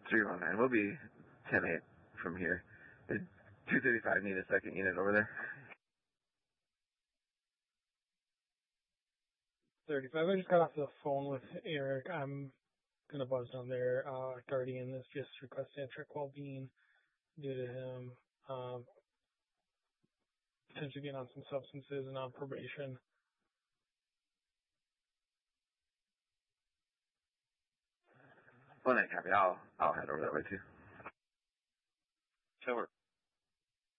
319. We'll be 10-8 from here. Did 235 need a second unit over there? 35. I just got off the phone with Eric. I'm going to buzz down there. Guardian is just requesting a check well-being due to him potentially being on some substances and on probation. Well, then, copy. I'll head over that way, too. Over.